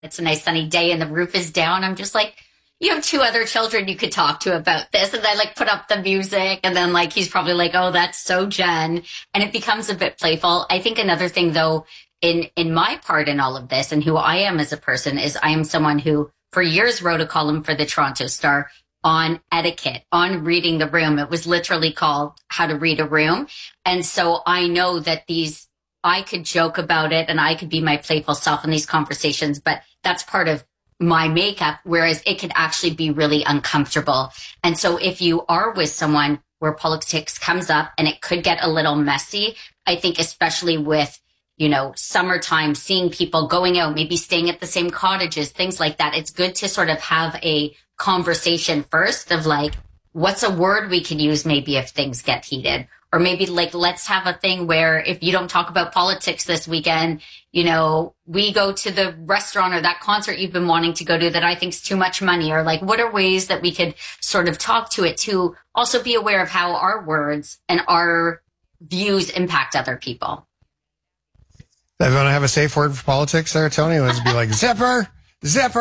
it's a nice sunny day and the roof is down. I'm just like, you have two other children you could talk to about this. And I like put up the music and then like, he's probably like, oh, that's so Jen. And it becomes a bit playful. I think another thing though, in my part in all of this and who I am as a person is I am someone who for years wrote a column for the Toronto Star on etiquette, on reading the room. It was literally called How to Read a Room. And so I know that I could joke about it and I could be my playful self in these conversations, but that's part of my makeup, whereas it could actually be really uncomfortable. And so if you are with someone where politics comes up and it could get a little messy, I think especially with, summertime, seeing people going out, maybe staying at the same cottages, things like that, it's good to sort of have a conversation first of like, what's a word we can use maybe if things get heated? Or maybe like, let's have a thing where if you don't talk about politics this weekend, we go to the restaurant or that concert you've been wanting to go to that I think is too much money. Or like, what are ways that we could sort of talk to it to also be aware of how our words and our views impact other people. If you want to have a safe word for politics there, Tony, it would be like zipper. Safe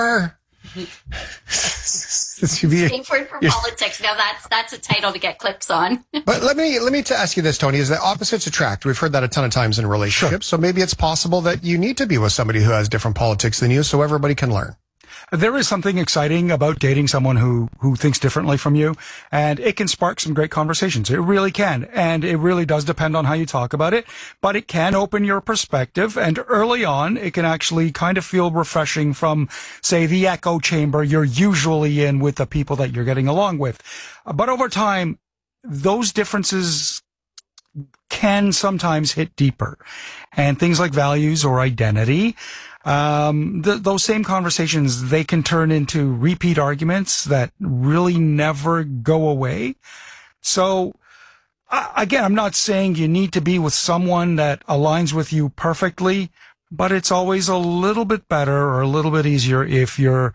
word for politics. Now that's a title to get clicks on. But let me ask you this, Tony, is that opposites attract? We've heard that a ton of times in relationships. Sure. So maybe it's possible that you need to be with somebody who has different politics than you so everybody can learn. There is something exciting about dating someone who thinks differently from you, and it can spark some great conversations. It really can. And it really does depend on how you talk about it, but it can open your perspective. And early on, it can actually kind of feel refreshing from, say, the echo chamber you're usually in with the people that you're getting along with. But over time, those differences can sometimes hit deeper, and things like values or identity, those same conversations, they can turn into repeat arguments that really never go away. So again, I'm not saying you need to be with someone that aligns with you perfectly, but it's always a little bit better or a little bit easier if you're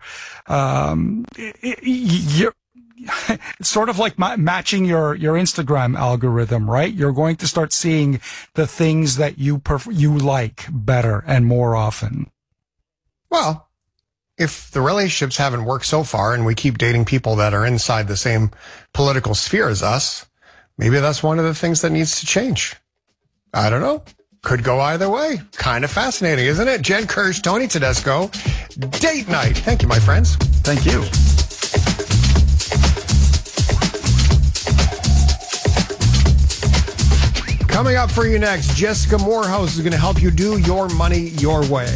it's sort of like matching your Instagram algorithm, right? You're going to start seeing the things that you like better and more often. Well, if the relationships haven't worked so far and we keep dating people that are inside the same political sphere as us, maybe that's one of the things that needs to change. I don't know. Could go either way. Kind of fascinating, isn't it? Jen Kirsch, Tony Tedesco, Date Night. Thank you, my friends. Thank you. Coming up for you next, Jessica Morehouse is going to help you do your money your way.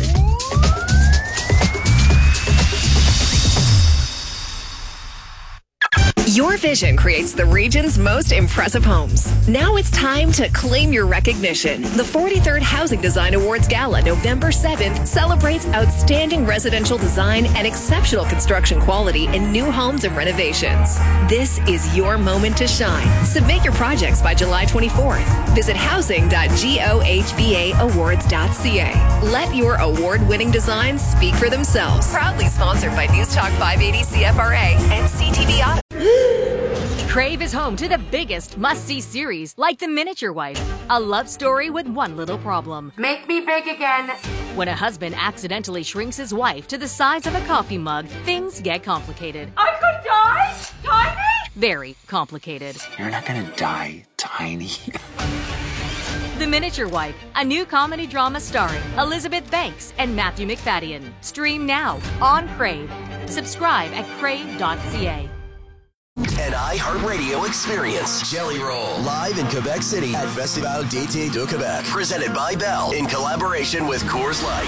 Your vision creates the region's most impressive homes. Now it's time to claim your recognition. The 43rd Housing Design Awards Gala, November 7th, celebrates outstanding residential design and exceptional construction quality in new homes and renovations. This is your moment to shine. Submit your projects by July 24th. Visit housing.gohbaawards.ca. Let your award-winning designs speak for themselves. Proudly sponsored by News Talk 580 CFRA and CTVI. Crave is home to the biggest must-see series like The Miniature Wife, a love story with one little problem. Make me big again. When a husband accidentally shrinks his wife to the size of a coffee mug, things get complicated. I could die? Tiny? Very complicated. You're not gonna die tiny. The Miniature Wife, a new comedy drama starring Elizabeth Banks and Matthew McFadden. Stream now on Crave. Subscribe at crave.ca. An iHeartRadio experience. Jelly Roll. Live in Quebec City at Festival d'été de Québec. Presented by Bell in collaboration with Coors Light.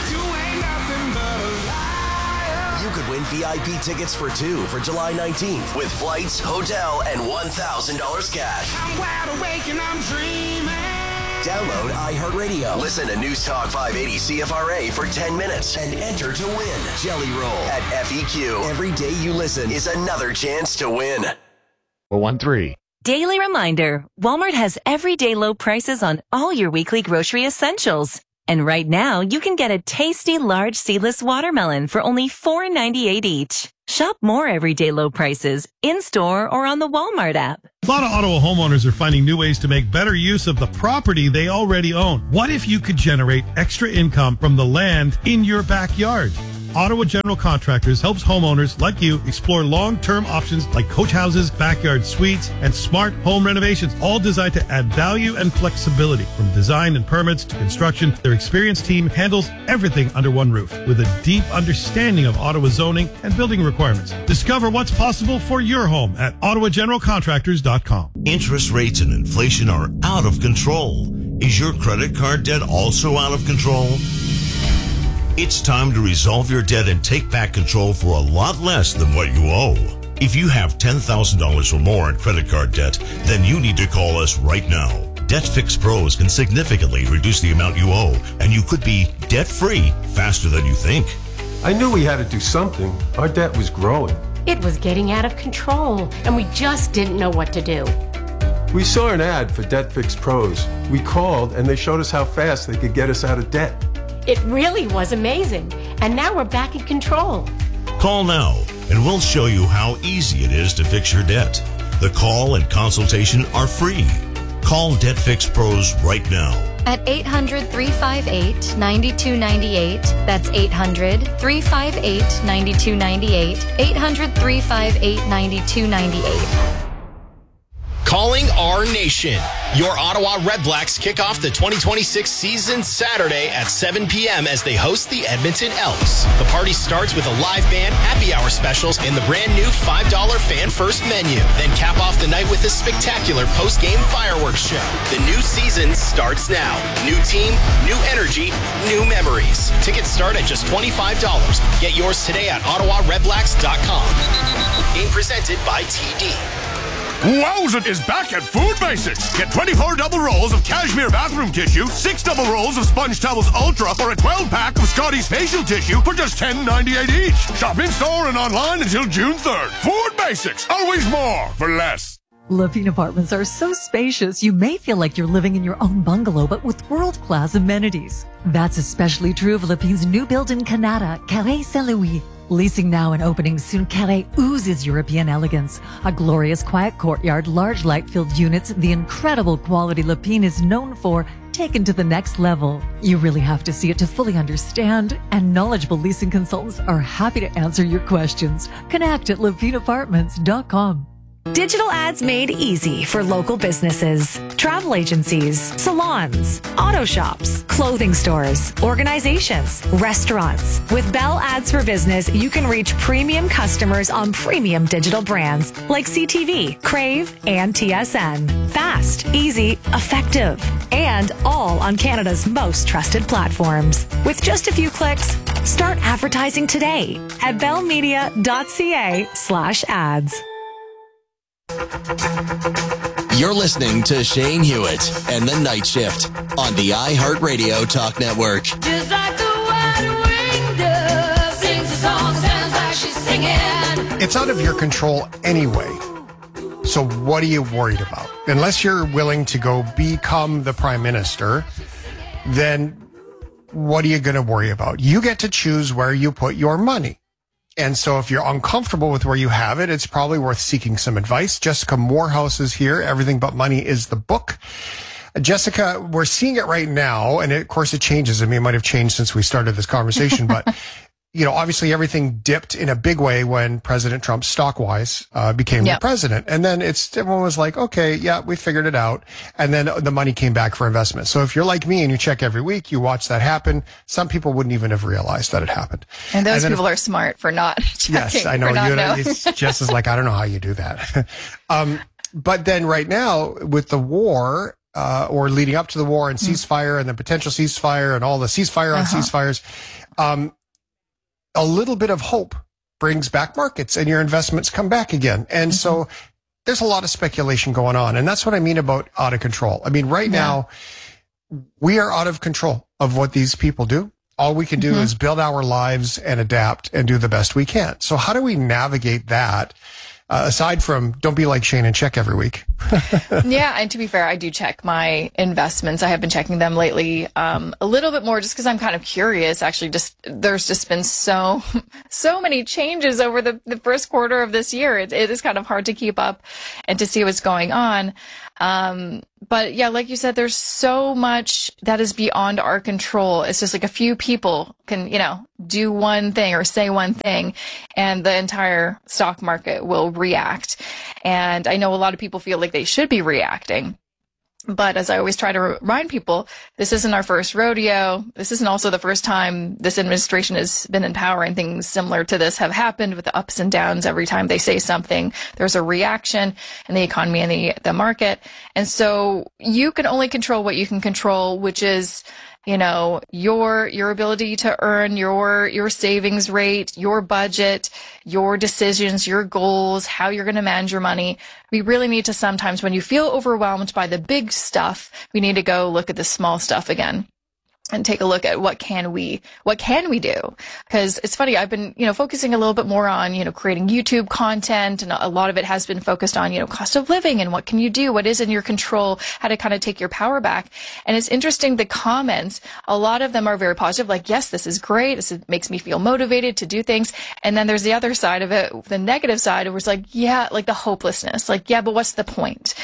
You could win VIP tickets for two for July 19th with flights, hotel, and $1,000 cash. I'm wide awake and I'm dreaming. Download iHeartRadio. Listen to News Talk 580 CFRA for 10 minutes and enter to win. Jelly Roll at FEQ. Every day you listen is another chance to win. 413. Daily reminder, Walmart has everyday low prices on all your weekly grocery essentials. And right now, you can get a tasty large seedless watermelon for only $4.98 each. Shop more everyday low prices in-store or on the Walmart app. A lot of Ottawa homeowners are finding new ways to make better use of the property they already own. What if you could generate extra income from the land in your backyard? Ottawa General Contractors helps homeowners like you explore long-term options like coach houses, backyard suites, and smart home renovations, all designed to add value and flexibility. From design and permits to construction, their experienced team handles everything under one roof with a deep understanding of Ottawa zoning and building requirements. Discover what's possible for your home at OttawaGeneralContractors.com. Interest rates and inflation are out of control. Is your credit card debt also out of control? It's time to resolve your debt and take back control for a lot less than what you owe. If you have $10,000 or more in credit card debt, then you need to call us right now. Debt Fix Pros can significantly reduce the amount you owe, and you could be debt-free faster than you think. I knew we had to do something. Our debt was growing. It was getting out of control, and we just didn't know what to do. We saw an ad for Debt Fix Pros. We called, and they showed us how fast they could get us out of debt. It really was amazing, and now we're back in control. Call now, and we'll show you how easy it is to fix your debt. The call and consultation are free. Call Debt Fix Pros right now. At 800-358-9298. That's 800-358-9298. 800-358-9298. Calling our nation. Your Ottawa Redblacks kick off the 2026 season Saturday at 7 p.m. as they host the Edmonton Elks. The party starts with a live band, happy hour specials, and the brand new $5 fan first menu. Then cap off the night with a spectacular post-game fireworks show. The new season starts now. New team, new energy, new memories. Tickets start at just $25. Get yours today at OttawaRedblacks.com. Game presented by TD. Wowzit is back at Food Basics. Get 24 double rolls of cashmere bathroom tissue, 6 double rolls of Sponge Towels Ultra, or a 12-pack of Scotty's facial tissue for just $10.98 each. Shop in-store and online until June 3rd. Food Basics. Always more for less. Lapine Apartments are so spacious, you may feel like you're living in your own bungalow, but with world-class amenities. That's especially true of Lapine's new build in Canada, Carré Saint-Louis. Leasing now and opening soon, Carré oozes European elegance. A glorious quiet courtyard, large light-filled units, the incredible quality Lapine is known for, taken to the next level. You really have to see it to fully understand, and knowledgeable leasing consultants are happy to answer your questions. Connect at lapineapartments.com. Digital ads made easy for local businesses, travel agencies, salons, auto shops, clothing stores, organizations, restaurants. With Bell Ads for Business, you can reach premium customers on premium digital brands like CTV, Crave, and TSN. Fast, easy, effective, and all on Canada's most trusted platforms. With just a few clicks, start advertising today at bellmedia.ca/ads. You're listening to Shane Hewitt and the Night Shift on the iHeartRadio Talk Network. Just like the white winged dove sings a song, sounds like she's singing. It's out of your control anyway. So what are you worried about? Unless you're willing to go become the prime minister, then what are you going to worry about? You get to choose where you put your money. And so if you're uncomfortable with where you have it, it's probably worth seeking some advice. Jessica Morehouse is here. Everything But Money is the book. Jessica, we're seeing it right now. And of course it changes. I mean, it might have changed since we started this conversation, but you know, obviously everything dipped in a big way when President Trump stock-wise became the president. And then everyone was like, okay, yeah, we figured it out. And then the money came back for investment. So if you're like me and you check every week, you watch that happen. Some people wouldn't even have realized that it happened. And those people are smart for not checking. Yes, I know. Jess is like, I don't know how you do that. But then right now with the war, or leading up to the war and ceasefire and the potential ceasefire and all the ceasefire on ceasefires, a little bit of hope brings back markets and your investments come back again. And so there's a lot of speculation going on. And that's what I mean about out of control. I mean, right now we are out of control of what these people do. All we can do is build our lives and adapt and do the best we can. So how do we navigate that? Aside from don't be like Shane and check every week. Yeah, and to be fair, I do check my investments. I have been checking them lately a little bit more just because I'm kind of curious. Actually, there's just been so many changes over the first quarter of this year. It is kind of hard to keep up and to see what's going on. But But yeah, like you said, there's so much that is beyond our control. It's just like a few people can, do one thing or say one thing, and the entire stock market will react. And I know a lot of people feel like they should be reacting. But as I always try to remind people, this isn't our first rodeo. This isn't also the first time this administration has been in power, and things similar to this have happened with the ups and downs. Every time they say something, there's a reaction in the economy and the market. And so you can only control what you can control, which is, your ability to earn your savings rate, your budget, your decisions, your goals, how you're going to manage your money. We really need to sometimes, when you feel overwhelmed by the big stuff, we need to go look at the small stuff again and take a look at what can we do? Because it's funny, I've been, focusing a little bit more on, creating YouTube content, and a lot of it has been focused on, cost of living and what can you do? What is in your control? How to kind of take your power back. And it's interesting, the comments, a lot of them are very positive, like, yes, this is great. Makes me feel motivated to do things. And then there's the other side of it, the negative side, it was like, yeah, like the hopelessness, like, yeah, but what's the point?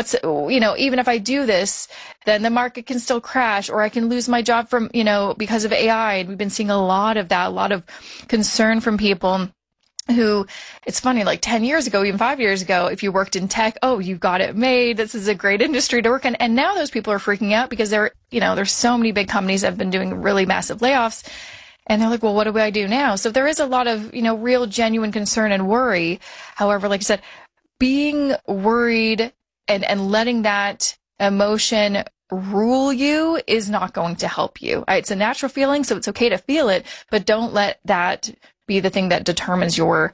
Even if I do this, then the market can still crash, or I can lose my job from, because of AI. And we've been seeing a lot of that, a lot of concern from people who, it's funny, like 10 years ago, even 5 years ago, if you worked in tech, oh, you got it made. This is a great industry to work in. And now those people are freaking out because there's so many big companies that have been doing really massive layoffs. And they're like, well, what do I do now? So there is a lot of, real genuine concern and worry. However, like I said, being worried and letting that emotion rule you is not going to help you. It's a natural feeling, so it's okay to feel it, but don't let that be the thing that determines your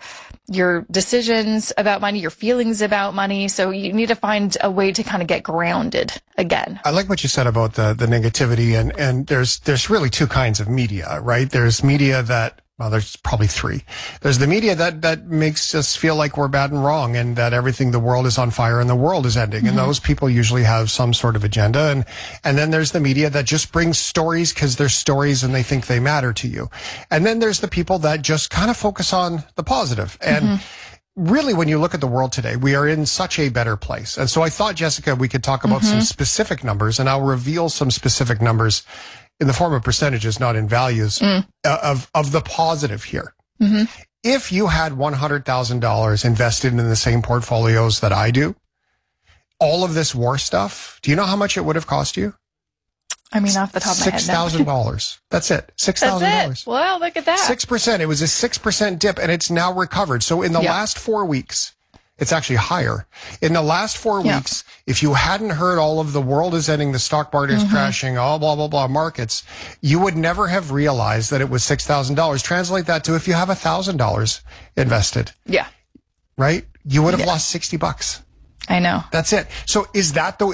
decisions about money, your feelings about money. So you need to find a way to kind of get grounded again. I like what you said about the negativity, and there's really two kinds of media, right? There's media that, well, there's probably three. There's the media that makes us feel like we're bad and wrong, and that everything, the world is on fire and the world is ending. Mm-hmm. And those people usually have some sort of agenda. And then there's the media that just brings stories because they're stories and they think they matter to you. And then there's the people that just kind of focus on the positive. And really, when you look at the world today, we are in such a better place. And so I thought, Jessica, we could talk about some specific numbers, and I'll reveal some specific numbers in the form of percentages, not in values, of the positive here. Mm-hmm. If you had $100,000 invested in the same portfolios that I do, all of this war stuff, do you know how much it would have cost you? I mean, off the top of my head, $6,000. That's it. $6,000. Well, look at that. 6%. It was a 6% dip, and it's now recovered. So in the last 4 weeks, it's actually higher. In the last 4 weeks, if you hadn't heard all of the world is ending, the stock market is crashing, all blah, blah, blah markets, you would never have realized that it was $6,000. Translate that to if you have $1,000 invested. Yeah. Right? You would have lost $60. I know. That's it. So is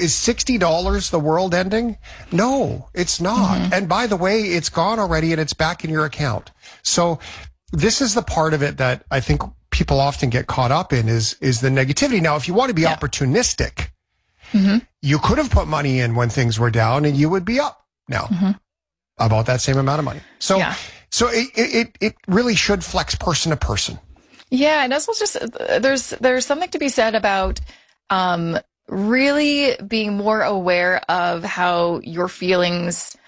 $60 the world ending? No, it's not. And by the way, it's gone already and it's back in your account. So this is the part of it that I think people often get caught up in is the negativity. Now, if you want to be opportunistic, you could have put money in when things were down and you would be up now about that same amount of money. So, so it really should flex person to person. Yeah. And as well, just, there's something to be said about, really being more aware of how your feelings,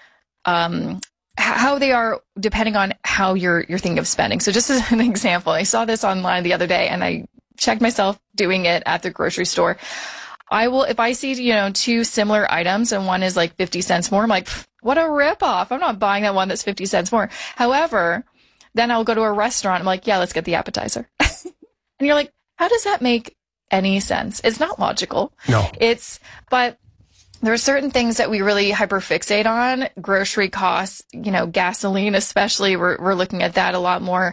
how they are depending on how you're thinking of spending. So just as an example, I saw this online the other day and I checked myself doing it at the grocery store. If I see, two similar items and one is like 50 cents more, I'm like, what a ripoff. I'm not buying that one that's 50 cents more. However, then I'll go to a restaurant. I'm like, yeah, let's get the appetizer. And you're like, how does that make any sense? It's not logical. No. But there are certain things that we really hyperfixate on. Grocery costs, gasoline especially, we're looking at that a lot more.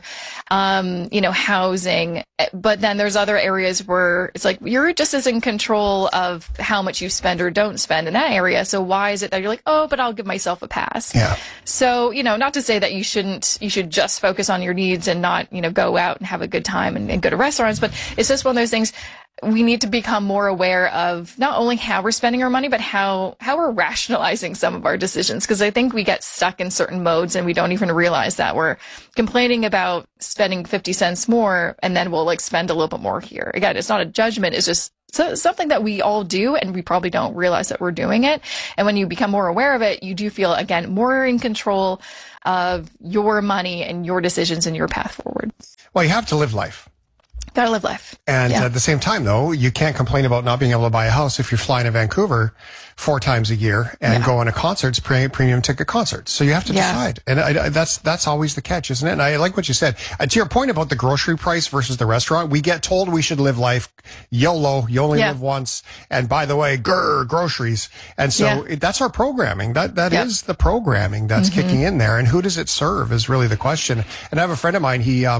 Housing. But then there's other areas where it's like you're just as in control of how much you spend or don't spend in that area. So why is it that you're like, oh, but I'll give myself a pass? Yeah. So, not to say that you should just focus on your needs and not, go out and have a good time and go to restaurants, but it's just one of those things. we need to become more aware of not only how we're spending our money, but how we're rationalizing some of our decisions. Because I think we get stuck in certain modes and we don't even realize that we're complaining about spending 50 cents more, and then we'll like spend a little bit more here. Again, it's not a judgment. It's just something that we all do, and we probably don't realize that we're doing it. And when you become more aware of it, you do feel, again, more in control of your money and your decisions and your path forward. Well, you have to live life. Gotta live life. And at the same time, though, you can't complain about not being able to buy a house if you're flying to Vancouver 4 times a year and going to concerts, premium ticket concerts. So you have to decide. And that's always the catch, isn't it? And I like what you said. To your point about the grocery price versus the restaurant, we get told we should live life YOLO, you only live once. And by the way, groceries. And so that's our programming. That is the programming that's kicking in there. And who does it serve is really the question. And I have a friend of mine,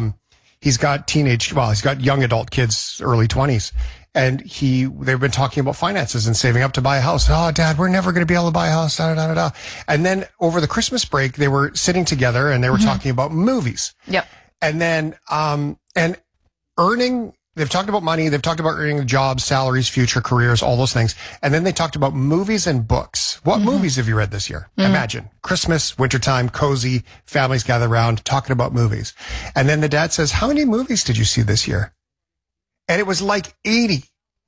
he's got he's got young adult kids, early 20s. And they've been talking about finances and saving up to buy a house. Oh, Dad, we're never going to be able to buy a house. Da, da, da, da. And then over the Christmas break, they were sitting together and they were talking about movies. Yep. And then, and earning, they've talked about money. They've talked about earning jobs, salaries, future careers, all those things. And then they talked about movies and books. What movies have you read this year? Imagine Christmas, wintertime, cozy, families gather around talking about movies. And then the dad says, how many movies did you see this year? And it was like 80.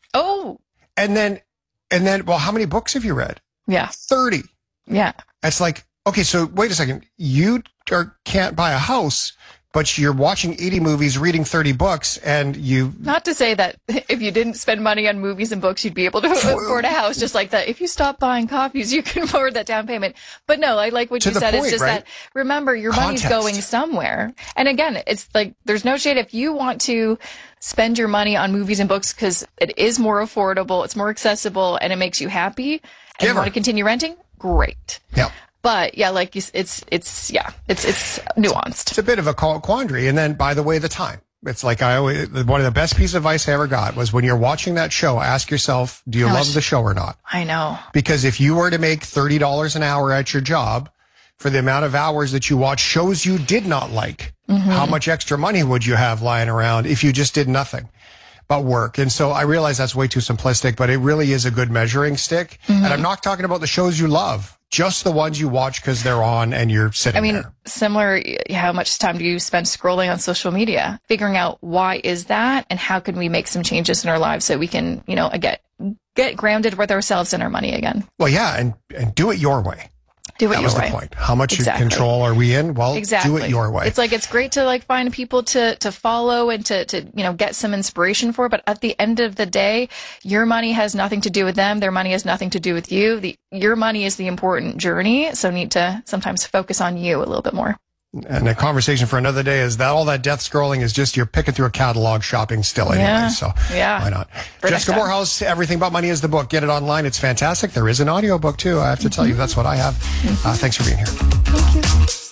Oh. And then, well, how many books have you read? Yeah. 30. Yeah. It's like, okay, so wait a second. You can't buy a house, but you're watching 80 movies, reading 30 books, and you... Not to say that if you didn't spend money on movies and books, you'd be able to afford a house, just like that. If you stop buying copies, you can afford that down payment. But no, I like what you said. It's just that, remember, your money's going somewhere. And again, it's like, there's no shade. If you want to spend your money on movies and books because it is more affordable, it's more accessible, and it makes you happy, and you want to continue renting, great. Yeah. But yeah, like it's nuanced. It's a bit of a quandary. And then, by the way, the time. It's like one of the best pieces of advice I ever got was when you're watching that show, ask yourself, do you love the show or not? I know. Because if you were to make $30 an hour at your job for the amount of hours that you watch shows you did not like, how much extra money would you have lying around if you just did nothing but work? And so I realize that's way too simplistic, but it really is a good measuring stick. And I'm not talking about the shows you love. Just the ones you watch because they're on and you're sitting there. Similar, how much time do you spend scrolling on social media? Figuring out why is that and how can we make some changes in our lives so we can, get grounded with ourselves and our money again. Well, yeah, and do it your way. Do it your way. That was the point. How much control are we in? Well, do it your way. It's like, it's great to find people to follow and to get some inspiration for. But at the end of the day, your money has nothing to do with them. Their money has nothing to do with you. Your money is the important journey. So need to sometimes focus on you a little bit more. And a conversation for another day is that all that death scrolling is just you're picking through a catalog shopping still anyway. So why not? Jessica Moorhouse, Everything But Money is the book. Get it online. It's fantastic. There is an audio book too. I have to tell you, that's what I have. Thanks for being here. Thank you.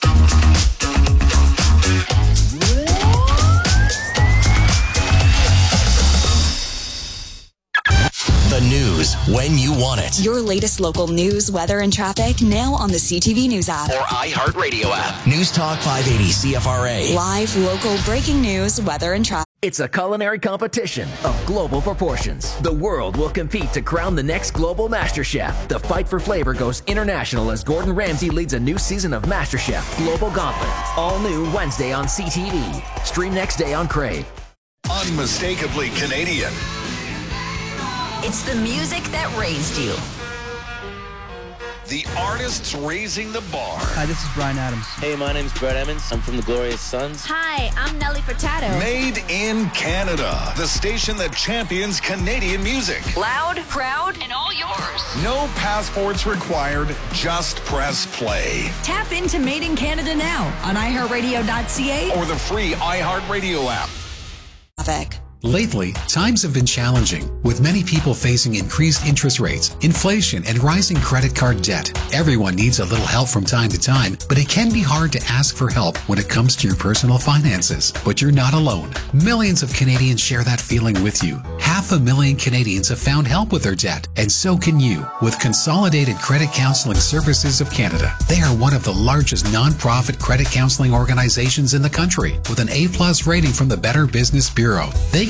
The news when you want it. Your latest local news, weather, and traffic now on the CTV News app. Or iHeartRadio app. News Talk 580 CFRA. Live local breaking news, weather, and traffic. It's a culinary competition of global proportions. The world will compete to crown the next global MasterChef. The fight for flavor goes international as Gordon Ramsay leads a new season of MasterChef Global Gauntlet. All new Wednesday on CTV. Stream next day on Crave. Unmistakably Canadian. It's the music that raised you. The artists raising the bar. Hi, this is Bryan Adams. Hey, my name's Brett Emmons. I'm from the Glorious Sons. Hi, I'm Nelly Furtado. Made in Canada. The station that champions Canadian music. Loud, proud, and all yours. No passports required. Just press play. Tap into Made in Canada now on iHeartRadio.ca or the free iHeartRadio app. Lately, times have been challenging, with many people facing increased interest rates, inflation, and rising credit card debt. Everyone needs a little help from time to time, but it can be hard to ask for help when it comes to your personal finances. But you're not alone. Millions of Canadians share that feeling with you. 500,000 Canadians have found help with their debt, and so can you with Consolidated Credit Counseling Services of Canada. They are one of the largest non-profit credit counseling organizations in the country, with an A+ rating from the Better Business Bureau. They can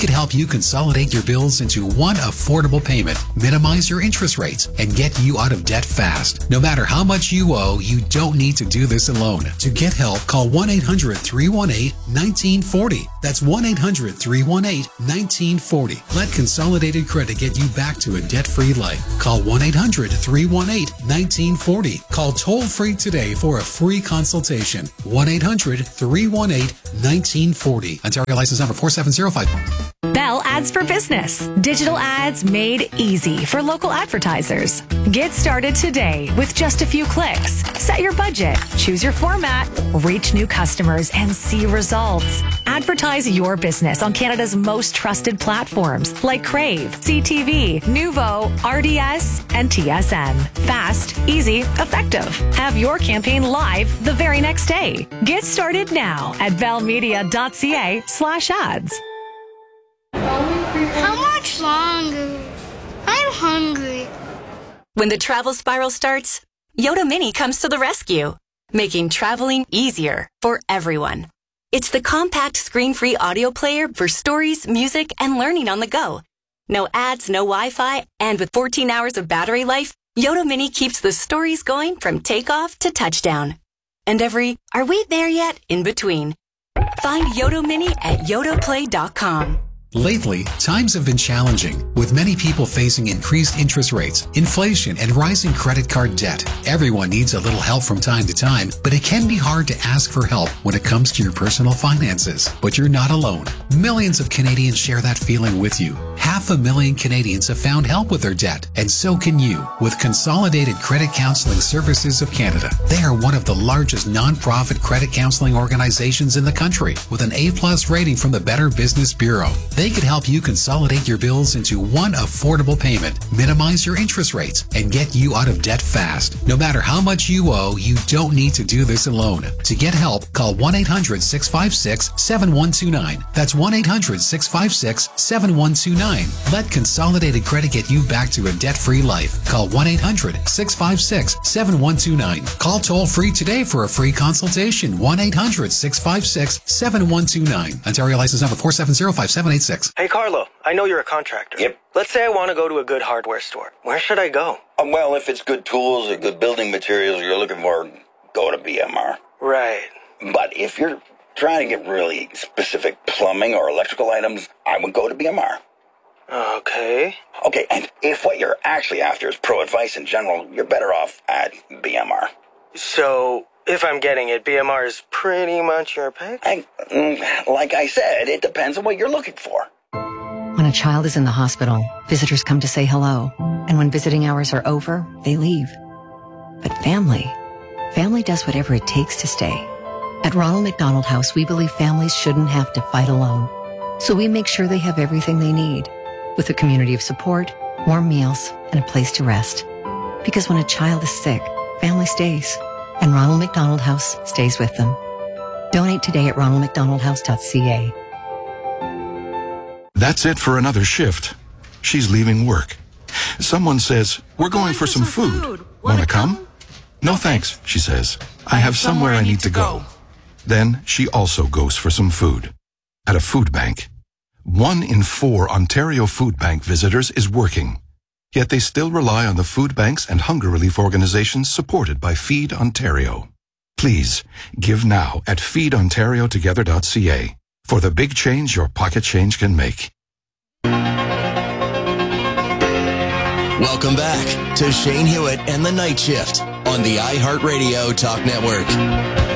could help you consolidate your bills into one affordable payment, minimize your interest rates, and get you out of debt fast. No matter how much you owe, you don't need to do this alone. To get help, call 1-800-318-1940. That's 1-800-318-1940. Let Consolidated Credit get you back to a debt-free life. Call 1-800-318-1940. Call toll-free today for a free consultation. 1-800-318-1940. Ontario license number 4705. Bell Ads for Business. Digital ads made easy for local advertisers. Get started today with just a few clicks. Set your budget, choose your format, reach new customers, and see results. Advertise your business on Canada's most trusted platforms like Crave, CTV, Nuvo, RDS, and TSN. Fast, easy, effective. Have your campaign live the very next day. Get started now at bellmedia.ca/ads. How much longer? I'm hungry. When the travel spiral starts, Yoda Mini comes to the rescue, making traveling easier for everyone. It's the compact screen-free audio player for stories, music, and learning on the go. No ads, no Wi-Fi, and with 14 hours of battery life, Yoda Mini keeps the stories going from takeoff to touchdown. And every "are we there yet?" in between. Find Yoda Mini at yodaplay.com. Lately, times have been challenging, with many people facing increased interest rates, inflation, and rising credit card debt. Everyone needs a little help from time to time, but it can be hard to ask for help when it comes to your personal finances. But you're not alone. Millions of Canadians share that feeling with you. 500,000 Canadians have found help with their debt, and so can you with Consolidated Credit Counseling Services of Canada. They are one of the largest non-profit credit counseling organizations in the country, with an A+ rating from the Better Business Bureau. They could help you consolidate your bills into one affordable payment, minimize your interest rates, and get you out of debt fast. No matter how much you owe, you don't need to do this alone. To get help, call 1-800-656-7129. That's 1-800-656-7129. Let Consolidated Credit get you back to a debt-free life. Call 1-800-656-7129. Call toll-free today for a free consultation. 1-800-656-7129. Ontario license number 4705-786. Hey, Carlo, I know you're a contractor. Yep. Let's say I want to go to a good hardware store. Where should I go? Well, if it's good tools or good building materials you're looking for, go to BMR. Right. But if you're trying to get really specific plumbing or electrical items, I would go to BMR. Okay. Okay, and if what you're actually after is pro advice in general, you're better off at BMR. So, if I'm getting it, BMR is pretty much your pick? Like I said, it depends on what you're looking for. When a child is in the hospital, visitors come to say hello. And when visiting hours are over, they leave. But family does whatever it takes to stay. At Ronald McDonald House, we believe families shouldn't have to fight alone. So we make sure they have everything they need, with a community of support, warm meals, and a place to rest. Because when a child is sick, family stays. And Ronald McDonald House stays with them. Donate today at ronaldmcdonaldhouse.ca. That's it for another shift. She's leaving work. Someone says, "We're going for some food. Wanna come?" "No thanks," she says. "I have somewhere I need to go." Then she also goes for some food. At a food bank. 1 in 4 Ontario Food Bank visitors is working. Yet they still rely on the food banks and hunger relief organizations supported by Feed Ontario. Please, give now at feedontariotogether.ca for the big change your pocket change can make. Welcome back to Shane Hewitt and the Night Shift on the iHeartRadio Talk Network.